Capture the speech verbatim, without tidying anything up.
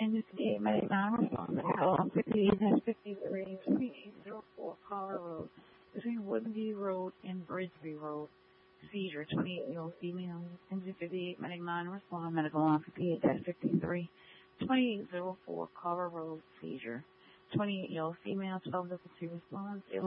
Engine fifty-eight, medic nine, respond. Medical fifty-eight, fifty-three, twenty-eight oh four, Collar Road, between Woodview Road and Bridgeview Road. Seizure, twenty-eight-year-old female. Engine fifty-eight, medic nine, respond. Medical fifty-eight, fifty-three, twenty-eight oh four, Collar Road. Seizure, twenty-eight-year-old female, twelve two response.